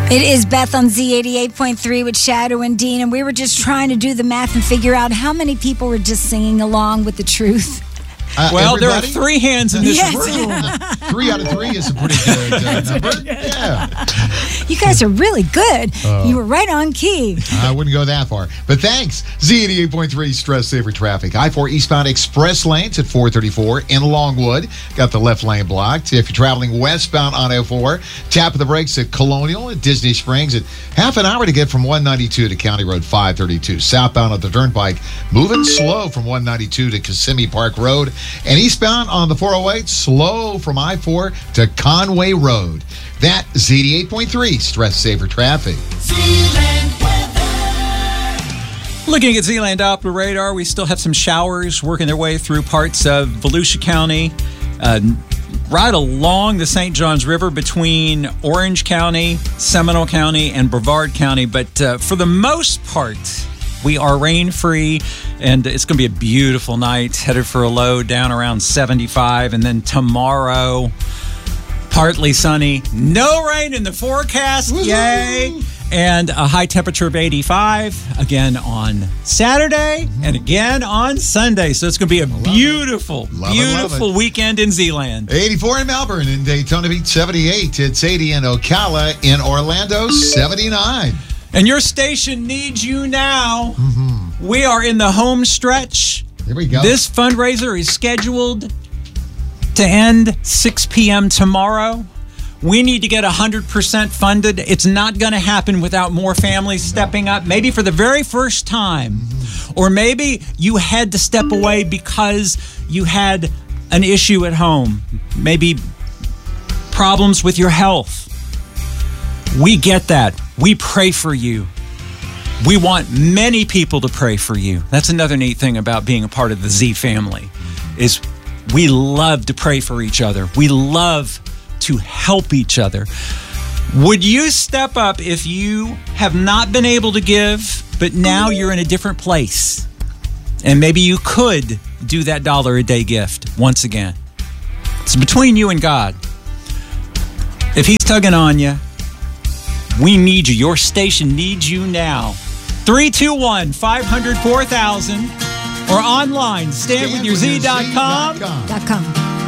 It is Beth on Z88.3 with Shadow and Dean, and we were just trying to do the math and figure out how many people were just singing along with the truth. Well, everybody? there are 3 hands in this room. 3 out of 3 is a pretty good number. Yeah. You guys are really good. You were right on key. I wouldn't go that far. But thanks. Z88.3 Stress Saver Traffic. I-4 eastbound express lanes at 434 in Longwood. Got the left lane blocked. If you're traveling westbound on O4, tap of the brakes at Colonial at Disney Springs. At half an hour to get from 192 to County Road 532. Southbound on the Turnpike, moving slow from 192 to Kissimmee Park Road. And eastbound on the 408, slow from I-4 to Conway Road. That Z88.3 Stress Saver Traffic. Looking at Zealand Doppler radar, we still have some showers working their way through parts of Volusia County, right along the St. Johns River between Orange County, Seminole County, and Brevard County. But for the most part, we are rain-free, and it's going to be a beautiful night, headed for a low down around 75. And then tomorrow, partly sunny, no rain in the forecast, yay! And a high temperature of 85 again on Saturday and again on Sunday. So it's going to be a beautiful weekend in Zealand. 84 in Melbourne, in Daytona Beach 78. It's 80 in Ocala, in Orlando 79. And your station needs you now. We are in the home stretch. Here we go. This fundraiser is scheduled to end 6 p.m. tomorrow. We need to get 100% funded. It's not going to happen without more families stepping up, maybe for the very first time. Or maybe you had to step away because you had an issue at home, maybe problems with your health. We get that. We pray for you. We want many people to pray for you. That's another neat thing about being a part of the Z family, is we love to pray for each other. We love to help each other. Would you step up if you have not been able to give, but now you're in a different place? And maybe you could do that $1 a day gift once again. It's between you and God. If he's tugging on you, we need you. Your station needs you now. 321-500-4000 or online, standwithyourz.com.